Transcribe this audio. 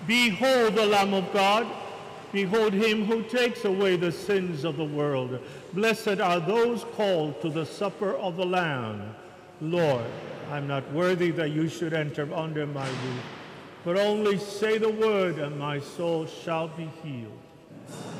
Behold the Lamb of God. Behold him who takes away the sins of the world. Blessed are those called to the supper of the Lamb. Lord, I'm not worthy that you should enter under my roof, but only say the word, and my soul shall be healed.